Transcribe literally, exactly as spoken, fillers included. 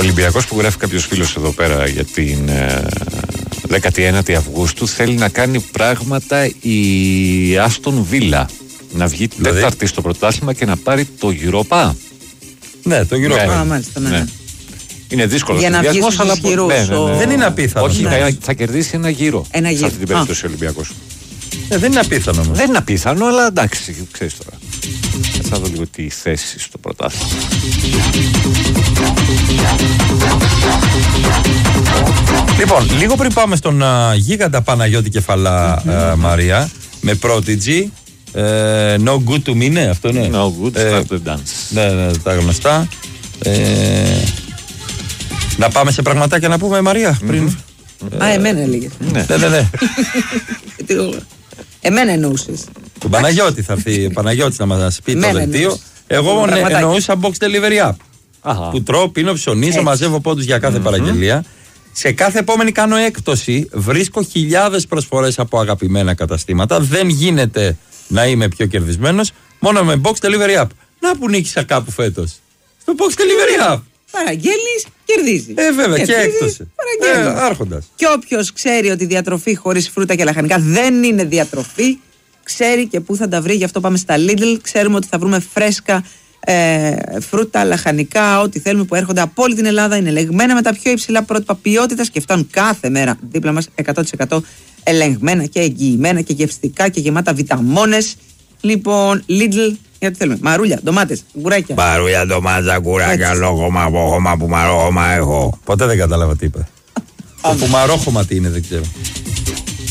Ολυμπιακός που γράφει κάποιος φίλος εδώ πέρα για την ε, δέκατη ένατη Αυγούστου θέλει να κάνει πράγματα η Άστον Βίλα. Να βγει δηλαδή τέταρτη στο πρωτάθλημα και να πάρει το Europa. Ναι, το Europa. Α, μάλιστα, ναι. ναι. Είναι δύσκολο για να βγει στους αλλά ισχυρούς, ναι, ναι, ναι. Δεν είναι απίθανο. Όχι, ναι. θα, θα κερδίσει ένα γύρο. Ένα γύρο. Σε αυτή την περίπτωση ο Ολυμπιακός. Ε, δεν είναι απίθανο όμως. Δεν είναι απίθανο, αλλά εντάξει, ξέρεις τώρα. Θα δω λίγο τη θέση στο πρωτάθλημα. Λοιπόν, λίγο πριν πάμε στον uh, γίγαντα Παναγιώτη Κεφαλά, uh, Μαρία, με Prodigy, uh, No Good to Me, ναι, αυτό είναι. No Good, ε, Start the Dance. Ναι, ναι, τα γνωστά. Ε, να πάμε σε πραγματάκια να πούμε, Μαρία, πριν. Mm-hmm. Ε, Α, εμένα έλεγες. Ναι, ναι, ναι. Εμένα εννοούσες. Τον Παναγιώτη θα έρθει, Παναγιώτης να μας πει το δελτίο. Εγώ ναι, εννοούσα box delivery app. Αχα. Που τρώω, πίνω, ψωνίζω, μαζεύω πόντους για κάθε mm-hmm. παραγγελία. Σε κάθε επόμενη κάνω έκπτωση, βρίσκω χιλιάδες προσφορές από αγαπημένα καταστήματα. Δεν γίνεται να είμαι πιο κερδισμένος μόνο με box delivery app. Να που νίκησα κάπου φέτος. Στο box delivery app. Παραγγέλνεις, κερδίζει. Ε, βέβαια, κερδίζεις, και έκπτωση. Ε, άρχοντας. Και όποιος ξέρει ότι διατροφή χωρίς φρούτα και λαχανικά δεν είναι διατροφή, ξέρει και πού θα τα βρει. Γι' αυτό πάμε στα Lidl. Ξέρουμε ότι θα βρούμε φρέσκα ε, φρούτα, λαχανικά, ό,τι θέλουμε που έρχονται από όλη την Ελλάδα. Είναι ελεγμένα με τα πιο υψηλά πρότυπα ποιότητας και φτάνουν κάθε μέρα δίπλα μας εκατό τοις εκατό ελεγμένα και εγγυημένα και γευστικά και γεμάτα βιταμόνες. Λοιπόν, Lidl. Γιατί θέλουμε. Μαρούλια, ντομάτες, γκουράκια. Μαρούλια, ντομάτια, γκουράκια, λόγωμα, απόχωμα, πουμαρόχωμα έχω. Ποτέ δεν κατάλαβα τι είπε. Το πουμαρόχωμα τι είναι, δεν ξέρω.